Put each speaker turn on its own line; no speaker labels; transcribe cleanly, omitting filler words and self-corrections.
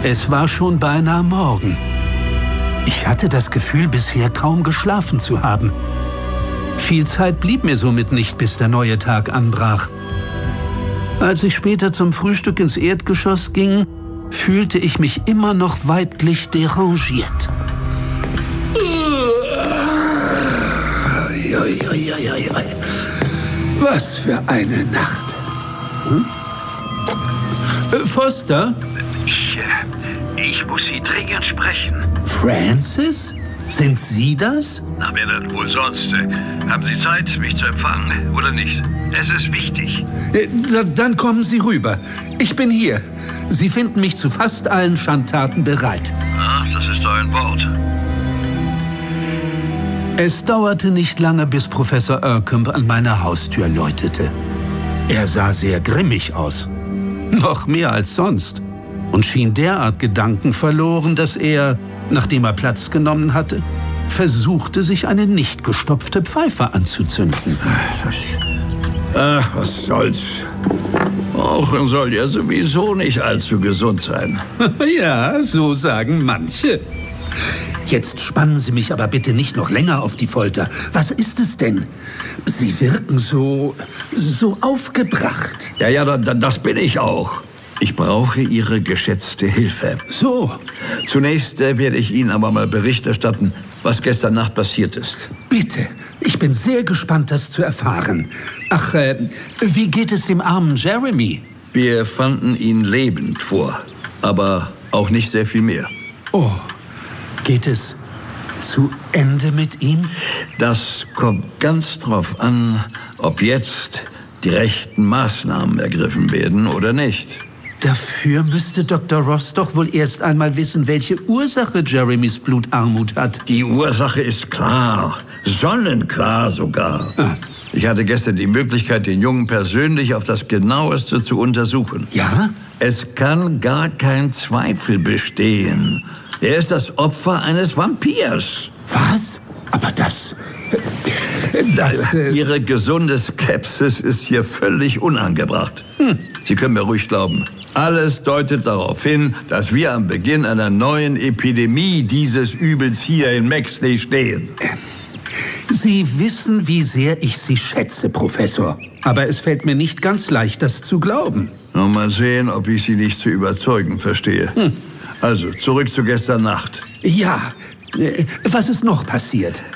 Es war schon beinahe Morgen. Ich hatte das Gefühl, bisher kaum geschlafen zu haben. Viel Zeit blieb mir somit nicht, bis der neue Tag anbrach. Als ich später zum Frühstück ins Erdgeschoss ging, fühlte ich mich immer noch weidlich derangiert. Was für eine Nacht. Foster?
Ich muss Sie dringend sprechen.
Francis? Sind Sie das?
Na, wer denn wohl sonst? Haben Sie Zeit, mich zu empfangen oder nicht? Es ist wichtig.
Dann kommen Sie rüber. Ich bin hier. Sie finden mich zu fast allen Schandtaten bereit.
Ach, das ist ein Wort.
Es dauerte nicht lange, bis Professor Ercamp an meiner Haustür läutete. Er sah sehr grimmig aus. Noch mehr als sonst. Und schien derart gedankenverloren, dass er, nachdem er Platz genommen hatte, versuchte, sich eine nicht gestopfte Pfeife anzuzünden.
Ach, was soll's. Rauchen soll ja sowieso nicht allzu gesund sein.
Ja, so sagen manche. Jetzt spannen Sie mich aber bitte nicht noch länger auf die Folter. Was ist es denn? Sie wirken so aufgebracht.
Ja, das bin ich auch. Ich brauche Ihre geschätzte Hilfe.
So.
Zunächst werde ich Ihnen aber mal Bericht erstatten, was gestern Nacht passiert ist.
Bitte. Ich bin sehr gespannt, das zu erfahren. Ach, wie geht es dem armen Jeremy?
Wir fanden ihn lebend vor, aber auch nicht sehr viel mehr.
Oh, geht es zu Ende mit ihm?
Das kommt ganz drauf an, ob jetzt die rechten Maßnahmen ergriffen werden oder nicht.
Dafür müsste Dr. Ross doch wohl erst einmal wissen, welche Ursache Jeremys Blutarmut hat.
Die Ursache ist klar, sonnenklar sogar. Ich hatte gestern die Möglichkeit, den Jungen persönlich auf das Genaueste zu untersuchen.
Ja?
Es kann gar kein Zweifel bestehen. Er ist das Opfer eines Vampirs.
Was? Aber das...
Ihre gesunde Skepsis ist hier völlig unangebracht. Sie können mir ruhig glauben. Alles deutet darauf hin, dass wir am Beginn einer neuen Epidemie dieses Übels hier in Maxley stehen.
Sie wissen, wie sehr ich Sie schätze, Professor. Aber es fällt mir nicht ganz leicht, das zu glauben.
Nur mal sehen, ob ich Sie nicht zu überzeugen verstehe. Also, zurück zu gestern Nacht.
Ja, was ist noch passiert?